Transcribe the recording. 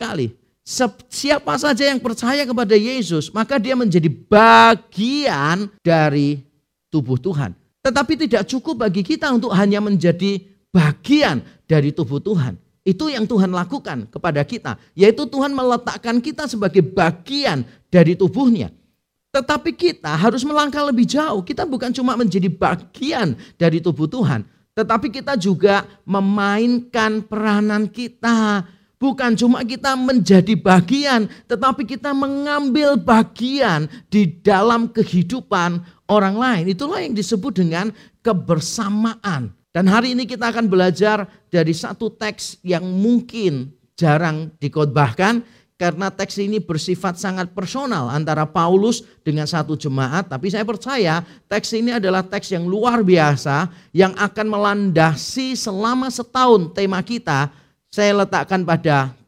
sekali. Siapa saja yang percaya kepada Yesus, maka dia menjadi bagian dari tubuh Tuhan. Tetapi tidak cukup bagi kita untuk hanya menjadi bagian dari tubuh Tuhan. Itu yang Tuhan lakukan kepada kita, yaitu Tuhan meletakkan kita sebagai bagian dari tubuhnya. Tetapi kita harus melangkah lebih jauh. Kita bukan cuma menjadi bagian dari tubuh Tuhan, tetapi kita juga memainkan peranan kita. Bukan cuma kita menjadi bagian, tetapi kita mengambil bagian di dalam kehidupan orang lain. Itulah yang disebut dengan kebersamaan. Dan hari ini kita akan belajar dari satu teks yang mungkin jarang dikhotbahkan, karena teks ini bersifat sangat personal antara Paulus dengan satu jemaat. Tapi saya percaya teks ini adalah teks yang luar biasa yang akan melandasi selama setahun tema kita. Saya letakkan pada